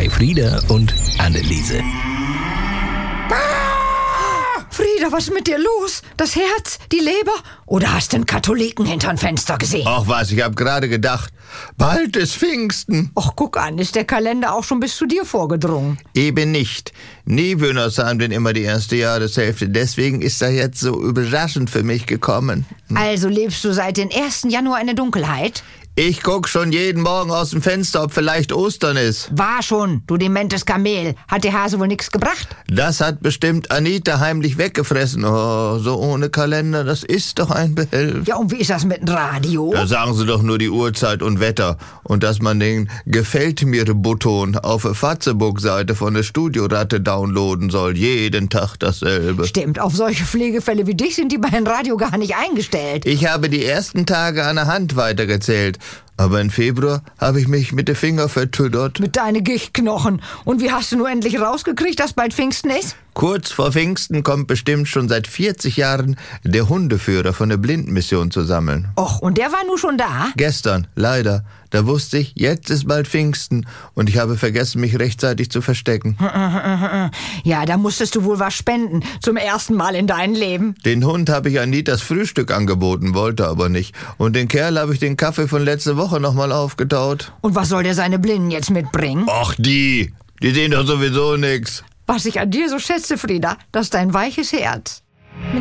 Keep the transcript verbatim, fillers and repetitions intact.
bei Frieda und Anneliese. Frieda, was ist mit dir los? Das Herz, die Leber? Oder hast du einen Katholiken hinterm Fenster gesehen? Ach was, ich hab gerade gedacht, bald ist Pfingsten. Och, guck an, ist der Kalender auch schon bis zu dir vorgedrungen? Eben nicht. Niewöhnersheim denn immer die erste Jahreshälfte. Deswegen ist er jetzt so überraschend für mich gekommen. Also lebst du seit dem ersten Januar in der Dunkelheit? Ich guck schon jeden Morgen aus dem Fenster, ob vielleicht Ostern ist. War schon, du dementes Kamel. Hat der Hase wohl nichts gebracht? Das hat bestimmt Anita heimlich weggefressen. Oh, so ohne Kalender, das ist doch ein Behelf. Ja, und wie ist das mit dem Radio? Da sagen sie doch nur die Uhrzeit und Wetter. Und dass man den Gefällt-mir-Button auf der Facebook-Seite von der Studioratte downloaden soll. Jeden Tag dasselbe. Stimmt, auf solche Pflegefälle wie dich sind die beim Radio gar nicht eingestellt. Ich habe die ersten Tage an der Hand weitergezählt. Aber im Februar habe ich mich mit den Finger vertüdert. Mit deinen Gichtknochen. Und wie hast du nur endlich rausgekriegt, dass bald Pfingsten ist? Kurz vor Pfingsten kommt bestimmt schon seit vierzig Jahren der Hundeführer von der Blindenmission zusammen. Och, und der war nun schon da? Gestern, leider. Da wusste ich, jetzt ist bald Pfingsten. Und ich habe vergessen, mich rechtzeitig zu verstecken. Ja, da musstest du wohl was spenden. Zum ersten Mal in deinem Leben. Den Hund habe ich Anitas Frühstück angeboten, wollte aber nicht. Und den Kerl habe ich den Kaffee von letzter Woche nochmal aufgetaut. Und was soll der seine Blinden jetzt mitbringen? Ach, die. Die sehen doch sowieso nix. Was ich an dir so schätze, Frieda, das ist dein weiches Herz.